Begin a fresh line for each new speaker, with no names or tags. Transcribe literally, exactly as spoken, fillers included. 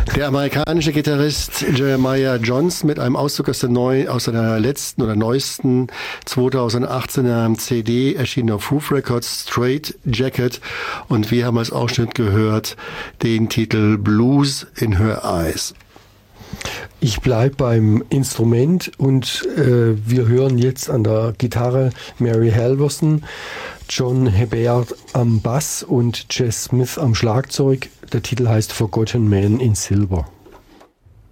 Der amerikanische Gitarrist Jeremiah Johns mit einem Auszug aus, der neu, aus seiner letzten oder neuesten zweitausendachtzehner C D erschienen auf Roof Records, Straight Jacket. Und wir haben als Ausschnitt gehört den Titel Blues in Her Eyes.
Ich bleibe beim Instrument und äh, wir hören jetzt an der Gitarre Mary Halverson, John Hebert am Bass und Jess Smith am Schlagzeug. Der Titel heißt Forgotten Man in Silver.